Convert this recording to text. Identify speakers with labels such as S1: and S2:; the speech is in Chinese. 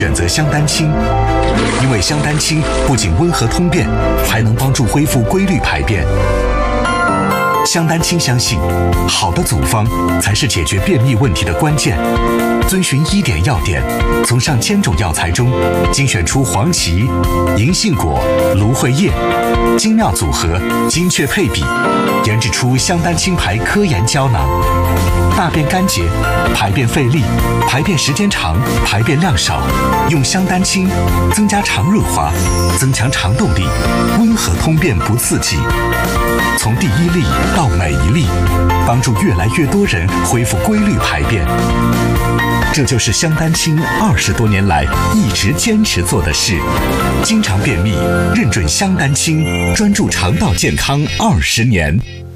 S1: 选择香丹清，因为香丹清不仅温和通便，还能帮助恢复规律排便。香丹清相信，好的组方才是解决便秘问题的关键。遵循1点要点，从上千种药材中精选出黄芪、银杏果、芦荟叶，精妙组合，精确配比，研制出香丹清牌科研胶囊。大便干结、排便费力、排便时间长、排便量少，用香丹清增加肠润滑，增强肠动力，温和通便不刺激。从第1粒到每一粒，帮助越来越多人恢复规律排便。这就是香丹清20多年来一直坚持做的事。经常便秘，认准香丹清，专注肠道健康20年。